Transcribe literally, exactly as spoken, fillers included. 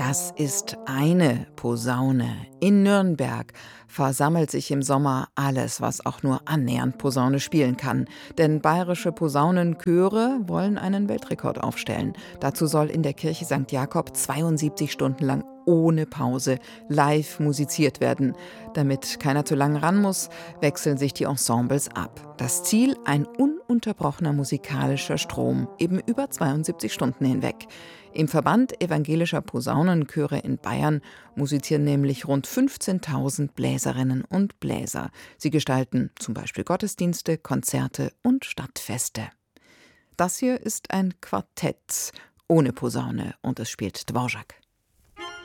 Das ist eine Posaune. In Nürnberg versammelt sich im Sommer alles, was auch nur annähernd Posaune spielen kann. Denn bayerische Posaunenchöre wollen einen Weltrekord aufstellen. Dazu soll in der Kirche Sankt Jakob zweiundsiebzig Stunden lang ohne Pause live musiziert werden. Damit keiner zu lang ran muss, wechseln sich die Ensembles ab. Das Ziel: ein ununterbrochener musikalischer Strom, eben über zweiundsiebzig Stunden hinweg. Im Verband evangelischer Posaunenchöre in Bayern musizieren nämlich rund fünfzehntausend Bläserinnen und Bläser. Sie gestalten zum Beispiel Gottesdienste, Konzerte und Stadtfeste. Das hier ist ein Quartett ohne Posaune und es spielt Dvorak.